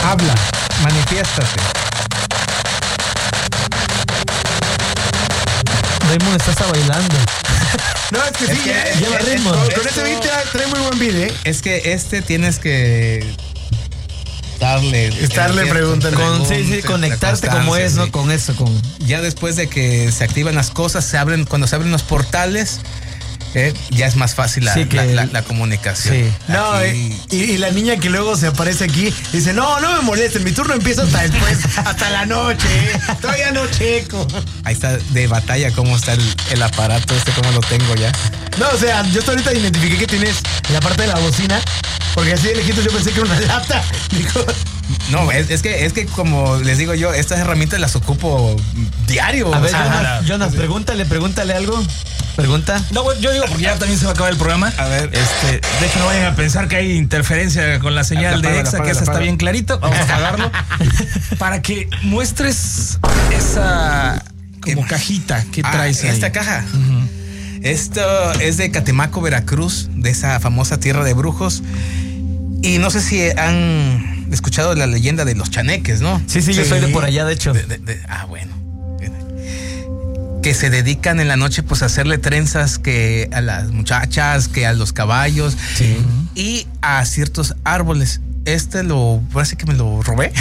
Habla, manifiéstate. Raymond está hasta bailando. No, es que sí, lleva ritmo. Con ese beat trae muy buen beat, ¿eh? Es que tienes que estarle preguntando. Conectarte como es, ¿no? Con eso, Ya después de que se activan las cosas, cuando se abren los portales, ya es más fácil la comunicación. Sí. No, y la niña que luego se aparece aquí dice, no me molesten, mi turno empieza hasta después, hasta la noche, todavía no checo. Ahí está de batalla cómo está el aparato cómo lo tengo ya. No, o sea, yo hasta ahorita identifiqué que tienes la parte de la bocina, porque así de lejitos yo pensé que era una lata. Digo, no, es que como les digo yo, estas herramientas las ocupo diario. A ver, Jonas, pregúntale algo. ¿Pregunta? No, bueno, yo digo, porque ya también se va a acabar el programa. A ver. De hecho, no vayan a pensar que hay interferencia con la señal de EXA, que esa está bien clarito. Vamos a apagarlo. Para que muestres esa como cajita que traes ahí. Esta caja. Uh-huh. Esto es de Catemaco, Veracruz, de esa famosa tierra de brujos. Y no sé si han escuchado la leyenda de los chaneques, ¿no? Sí, yo soy de por allá, de hecho. Bueno. Que se dedican en la noche pues a hacerle trenzas que a las muchachas, que a los caballos, sí, y a ciertos árboles. Parece que me lo robé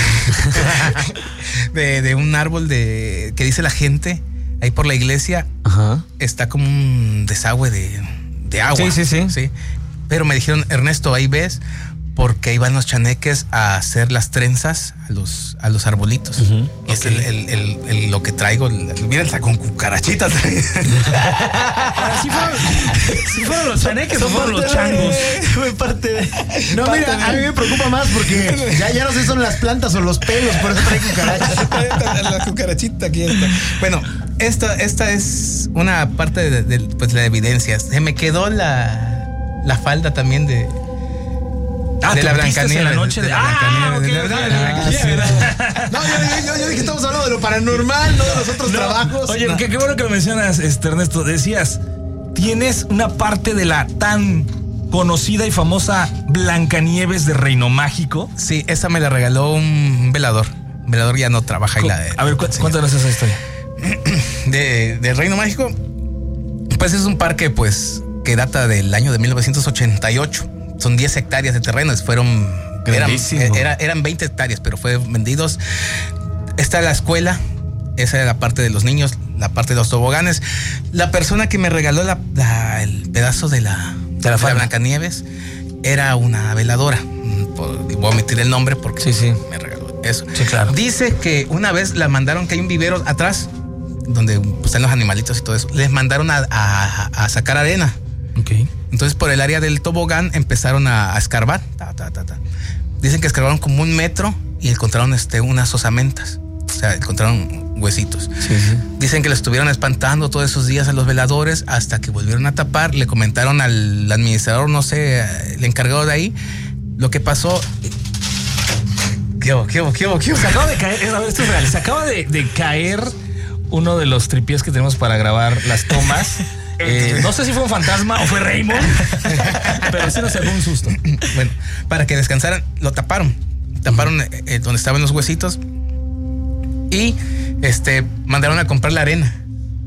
de un árbol que dice la gente ahí por la iglesia. Ajá. Está como un desagüe de agua. Sí. Pero me dijeron, Ernesto, ahí ves, porque ahí van los chaneques a hacer las trenzas a los arbolitos. Uh-huh. Es okay. Lo que traigo. Mira, está con cucarachitas. ¿Sí fueron los chaneques o fueron los changos? Fue parte de... No, mira, a mí me preocupa más porque ya no sé si son las plantas o los pelos, por eso trae cucarachas. La cucarachita aquí está. Bueno, esta es una parte de la evidencia. Se me quedó la falda también de la Blancanieves. En la noche de No, yo dije, estamos hablando de lo paranormal, no de los otros trabajos. Oye, qué bueno que lo mencionas, Ernesto. Decías, tienes una parte de la tan conocida y famosa Blancanieves de Reino Mágico. Sí, esa me la regaló un velador. Un velador ya no trabaja ahí. A ver, cuéntanos esa historia. De Reino Mágico, pues es un parque pues que data del año de 1988. Son 10 hectáreas de terrenos, eran 20 hectáreas, pero fueron vendidos. Está la escuela, esa era la parte de los niños, la parte de los toboganes. La persona que me regaló el pedazo de la Blancanieves era una veladora. Voy a omitir el nombre porque me regaló eso. Sí, claro. Dice que una vez la mandaron, que hay un vivero atrás, donde están los animalitos y todo eso. Les mandaron a sacar arena. Okay. Entonces por el área del tobogán empezaron a escarbar. Dicen que escarbaron como 1 metro y encontraron unas osamentas. O sea, encontraron huesitos. Sí. Dicen que le estuvieron espantando todos esos días a los veladores hasta que volvieron a tapar. Le comentaron al administrador, no sé, el encargado de ahí, lo que pasó. ¿Qué hubo? Se acaba de caer, a ver, esto es real. Se acaba de caer uno de los tripiés que tenemos para grabar las tomas. No sé si fue un fantasma o fue Raymond, pero sí nos sacó un susto. Bueno, para que descansaran, lo taparon. Taparon donde estaban los huesitos y mandaron a comprar la arena.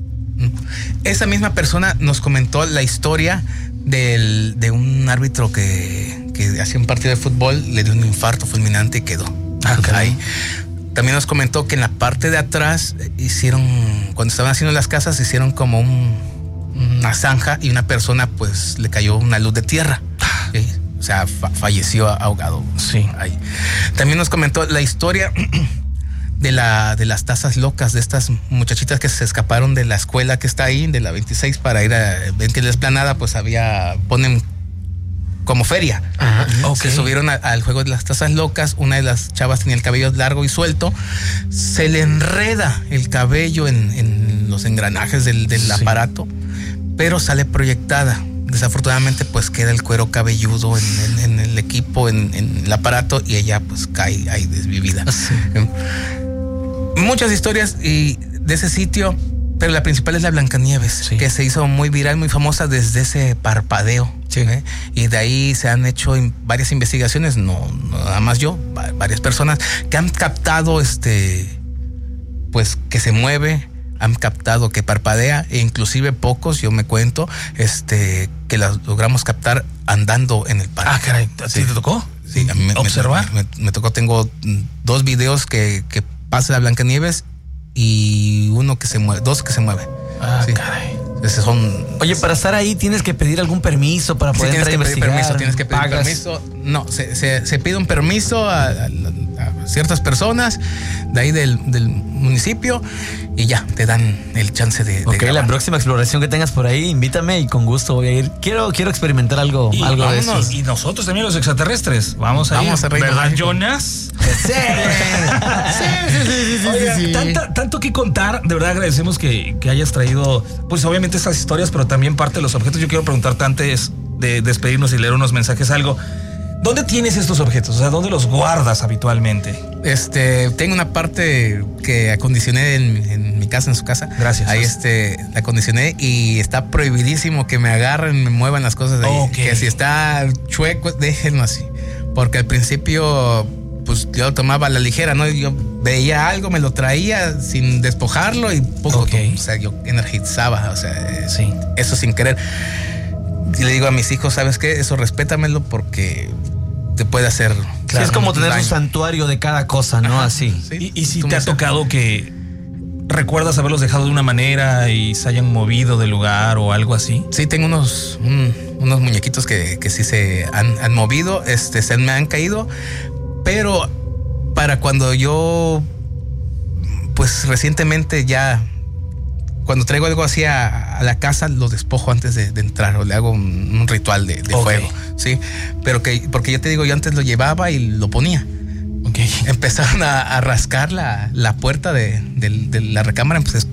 Esa misma persona nos comentó la historia de un árbitro que hacía un partido de fútbol, le dio un infarto fulminante y quedó. Ahí. También nos comentó que en la parte de atrás cuando estaban haciendo las casas, hicieron como una zanja y una persona pues le cayó una luz de tierra. O sea, falleció ahogado. Sí. Ahí. También nos comentó la historia de las tazas locas, de estas muchachitas que se escaparon de la escuela que está ahí, de la 26, para ir ven que la explanada pues ponen como feria. Ajá, okay. Se subieron al juego de las tazas locas. Una de las chavas tenía el cabello largo y suelto. Se le enreda el cabello en los engranajes del aparato, pero sale proyectada. Desafortunadamente pues queda el cuero cabelludo en el equipo, en el aparato, y ella pues cae ahí desvivida. Sí. Muchas historias de ese sitio, pero la principal es la Blancanieves, que se hizo muy viral, muy famosa desde ese parpadeo. Sí. Y de ahí se han hecho varias investigaciones, no nada más yo, varias personas que han captado pues que se mueve, han captado que parpadea, e inclusive pocos, yo me cuento, que las logramos captar andando en el parque. Ah, caray, ¿sí te tocó? Sí, a mí ¿observar? Me tocó, tengo 2 videos que pasa la Blancanieves y uno que se mueve, 2 que se mueven. Ah, sí. caray. Esos son. Oye, para estar ahí tienes que pedir algún permiso para poder entrar a investigar. Tienes que pedir permiso. No, se pide un permiso a ciertas personas de ahí del municipio y ya te dan el chance de Ok, grabar. la próxima exploración que tengas por ahí, invítame y con gusto voy a ir. Quiero experimentar algo de eso. Y nosotros también los extraterrestres. Vamos a ir. ¿Verdad, Jonas? Sí. Oiga, tanto que contar. De verdad agradecemos que hayas traído, pues obviamente estas historias, pero también parte de los objetos. Yo quiero preguntarte antes de despedirnos y leer unos mensajes, algo. ¿Dónde tienes estos objetos? O sea, ¿dónde los guardas habitualmente? Tengo una parte que acondicioné en mi casa, en su casa. Gracias. Ahí la acondicioné y está prohibidísimo que me agarren, me muevan las cosas de ahí. Okay. Que si está chueco, déjenlo así. Porque al principio, pues yo tomaba a la ligera, ¿no? Yo veía algo, me lo traía sin despojarlo y poco, Okay. o sea, yo energizaba, o sea, Sí. eso sin querer. Y le digo a mis hijos, ¿sabes qué? Eso respétamelo porque te puede hacer. Sí, es como tener daño. un santuario de cada cosa, ¿no? Así. Sí. Y si Tú te me ha sabes. tocado que recuerdas haberlos dejado de una manera y se hayan movido del lugar o algo así. Sí, tengo unos muñequitos que sí se han movido, se me han caído, pero para cuando yo, pues recientemente ya, cuando traigo algo así a la casa, lo despojo antes de entrar o le hago un ritual de Ok. fuego, ¿sí? Pero porque yo te digo, yo antes lo llevaba y lo ponía. Ok. Empezaron a rascar la puerta de la recámara, pues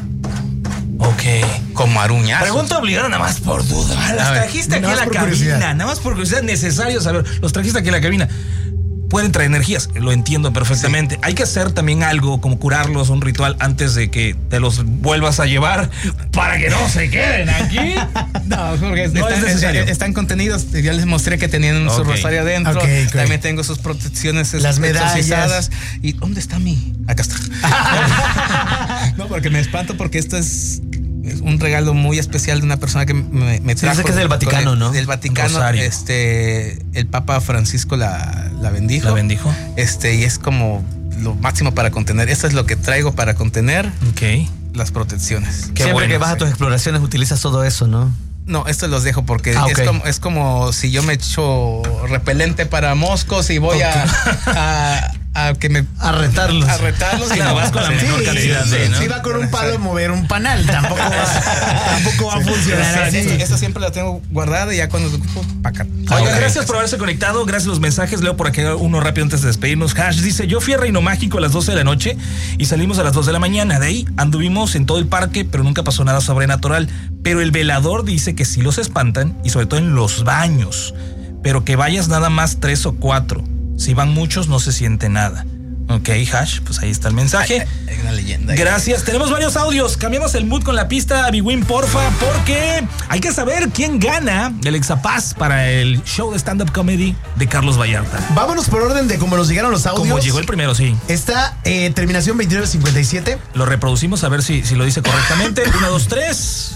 Ok. como aruñazos. Pregunta obligada nada más por duda. Las ver, trajiste aquí nada a la más por cabina. curiosidad. Nada más por curiosidad. Necesario saber. Los trajiste aquí a la cabina. Pueden traer energías, lo entiendo perfectamente. Sí. Hay que hacer también algo como curarlos, un ritual antes de que te los vuelvas a llevar para que no se queden aquí. No, porque No es necesario. están contenidos. Ya les mostré que tenían su rosario adentro. Okay. También tengo sus protecciones, las medallas. ¿Y dónde está acá está? No, porque me espanto porque esto es un regalo muy especial de una persona que me trajo. Dice que es del Vaticano, ¿no? Del Vaticano. Rosario. El Papa Francisco la bendijo. ¿La bendijo? Y es como lo máximo para contener. Esto es lo que traigo para contener Ok. las protecciones. Qué Siempre bueno, que vas a tus exploraciones utilizas todo eso, ¿no? No, esto los dejo porque okay. es como si yo me echo repelente para moscos y voy a retarlos. A retarlos y no vas con la menor cantidad de, ¿no? Sí, va con un palo a mover un panal. Tampoco va a funcionar así. Esta siempre la tengo guardada y ya cuando ocupo, para acá. Oiga, gracias por haberse conectado, gracias a los mensajes. Leo por aquí uno rápido antes de despedirnos. Hash dice, yo fui a Reino Mágico a las 12 de la noche y salimos a las 2 de la mañana. De ahí anduvimos en todo el parque, pero nunca pasó nada sobrenatural. Pero el velador dice que sí los espantan y sobre todo en los baños. Pero que vayas nada más 3 o 4. Si van muchos no se siente nada. Ok, Hash, pues ahí está el mensaje. Hay una leyenda. Gracias, tenemos varios audios. Cambiamos el mood con la pista, Abiwin, porfa, porque hay que saber quién gana el Exapaz para el show de stand-up comedy de Carlos Vallarta. Vámonos por orden de cómo nos llegaron los audios. Como llegó el primero, sí. Está terminación 2957. Lo reproducimos a ver si lo dice correctamente. 1, 2, 3.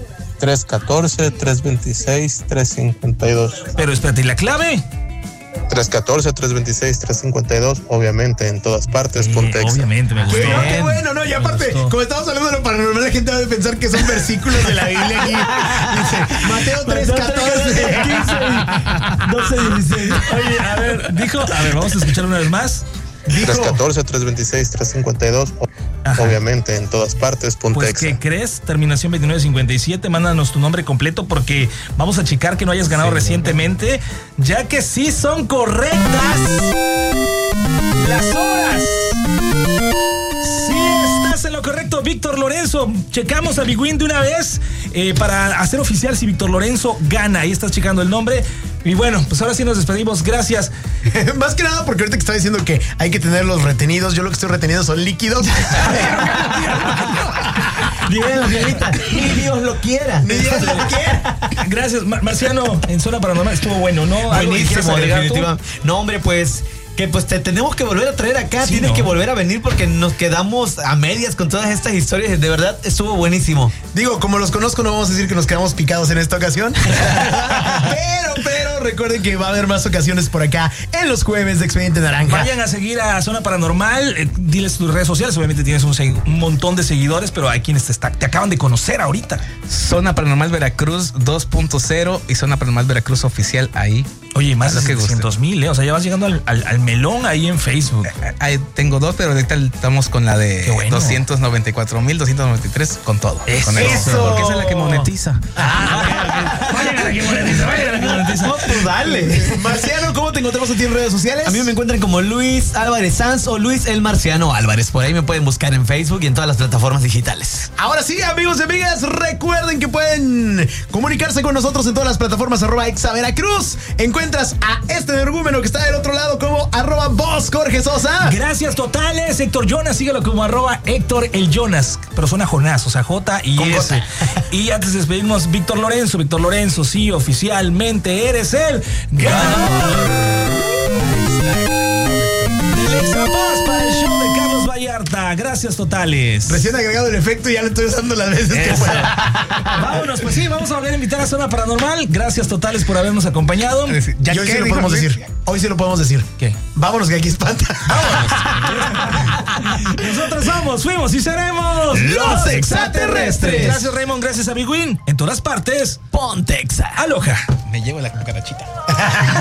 314, 326, 352. Pero espérate, ¿y la clave? 314, 326, 352, obviamente, en todas partes, ponte exa. Obviamente, me gustó. Qué bueno, ¿no? Y aparte, como estamos hablando de lo paranormal, la gente va a pensar que son versículos de la Biblia aquí. Dice, Mateo 3, 14, 15, 12, 16. Oye, a ver, vamos a escuchar una vez más. 314, 326, 352, obviamente, en todas partes, ponte Pues, exa. ¿qué crees? Terminación 2957, mándanos tu nombre completo porque vamos a checar que no hayas ganado recientemente, ya que sí son correctas las horas. Sí estás en lo correcto, Víctor Lorenzo. Checamos a Big Win de una vez para hacer oficial si Víctor Lorenzo gana. Ahí estás checando el nombre. Y bueno, pues ahora sí nos despedimos. Gracias. Más que nada porque ahorita que estaba diciendo que hay que tenerlos retenidos, yo lo que estoy reteniendo son líquidos. Díganlo, Fiorita, ni Dios lo quiera. Ni Dios lo quiera. Gracias, Marciano, en Zona Paranormal estuvo bueno, ¿no? Buenísimo, definitivamente. No, hombre, pues te tenemos que volver a traer acá. Sí, tienes ¿no? que volver a venir porque nos quedamos a medias con todas estas historias. De verdad, estuvo buenísimo. Digo, como los conozco, no vamos a decir que nos quedamos picados en esta ocasión. pero recuerden que va a haber más ocasiones por acá en los jueves de Expediente Naranja. Vayan a seguir a Zona Paranormal, diles tus redes sociales. Obviamente tienes un montón de seguidores, pero hay quienes te acaban de conocer ahorita. Zona Paranormal Veracruz 2.0 y Zona Paranormal Veracruz Oficial ahí. Oye, más de Lo que guste. 700,000, o sea, ya vas llegando al melón ahí en Facebook. Ahí tengo 2, pero ahorita estamos con la de Qué bueno. 294,000, 293 con todo. Eso. Con porque esa es la que monetiza. Vayan a la que monetiza, vayan a la que monetiza. No, pues dale. Marciano, ¿cómo te encontramos a ti en redes sociales? A mí me encuentran como Luis Álvarez Sanz o Luis el Marciano Álvarez. Por ahí me pueden buscar en Facebook y en todas las plataformas digitales. Ahora sí, amigos y amigas, recuerden que pueden comunicarse con nosotros en todas las plataformas @exaveracruz. Encuentras a este energúmeno que está del otro lado como @Voz Jorge Sosa. Gracias totales, Héctor Jonas, síguelo como @Héctor el Jonas, pero suena Jonás, o sea, J-I-S. Y antes de despedirnos, Víctor Lorenzo, sí, oficialmente eres el ganador del Extra Pass para el show de Carlos Vallarta. Gracias totales. Recién agregado el efecto y ya lo estoy usando las veces que Eso. pueda. Vámonos, pues sí, vamos a volver a invitar a Zona Paranormal. Gracias totales por habernos acompañado. Y hoy sí lo podemos decir. Hoy sí lo podemos decir. ¿Qué? Vámonos que aquí espanta. Nosotros somos, fuimos y seremos Los Extraterrestres. Gracias, Raymond. Gracias a Big Win. En todas partes, Pontexa. aloha. Me llevo la cucarachita.